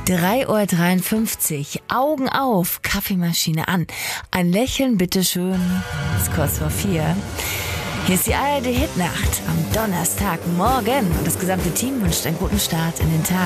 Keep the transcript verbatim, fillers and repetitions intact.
drei Uhr dreiundfünfzig. Augen auf, Kaffeemaschine an. Ein Lächeln, bitteschön. Ist kurz vor vier. Hier ist die A R D Hitnacht am Donnerstagmorgen. Und das gesamte Team wünscht einen guten Start in den Tag.